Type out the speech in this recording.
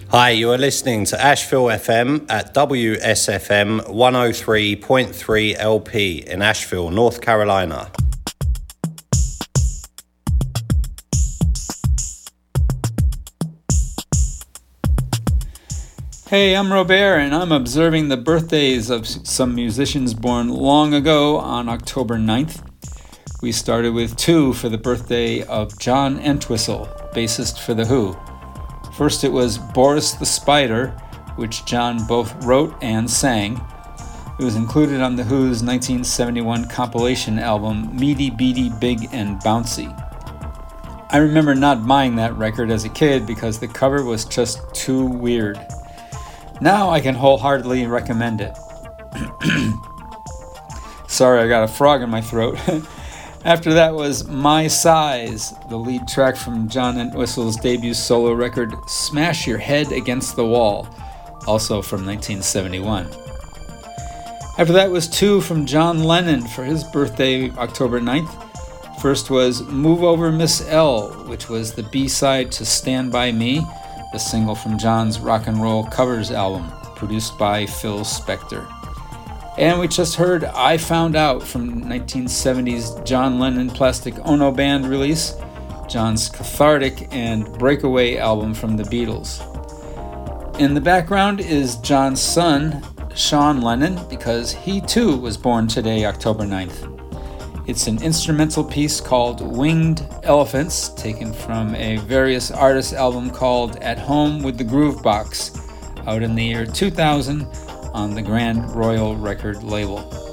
Hi, you are listening to Asheville FM at WSFM 103.3 LP in Asheville, North Carolina. Hey, I'm Robert, and I'm observing the birthdays of some musicians born long ago on October 9th. We started with two for the birthday of John Entwistle, bassist for The Who. First it was Boris the Spider, which John both wrote and sang. It was included on The Who's 1971 compilation album Meaty Beaty Big and Bouncy. I remember not buying that record as a kid because the cover was just too weird. Now I can wholeheartedly recommend it. Sorry, I got a frog in my throat. After that was My Size, the lead track from John Entwistle's debut solo record Smash Your Head Against the Wall, also from 1971. After that was two from John Lennon for his birthday, October 9th. First was Move Over Miss L, which was the B-side to Stand By Me, the single from John's rock and roll covers album, produced by Phil Spector. And we just heard I Found Out from 1970's John Lennon Plastic Ono Band release, John's cathartic and breakaway album from the Beatles. In the background is John's son, Sean Lennon, because he too was born today, October 9th. It's an instrumental piece called Winged Elephants, taken from a various artists album called At Home with the Groove Box, out in the year 2000, on the Grand Royal record label.